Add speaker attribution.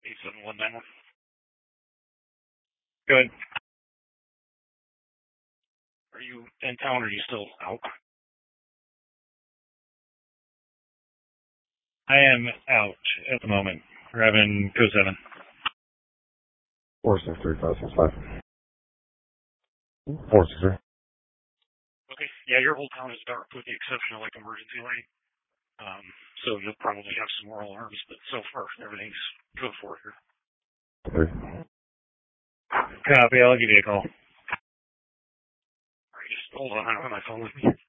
Speaker 1: 8719. Good. Are you in town or are you still out? I am out at the moment. Grabbing code 7.
Speaker 2: 463565. 463.
Speaker 1: Okay. Yeah, your whole town is dark with the exception of like emergency light. So you'll probably have some more alarms, but so far everything's good for here.
Speaker 2: 3.
Speaker 1: Copy. I'll give you a call. All right, just hold on. I don't have my phone with me.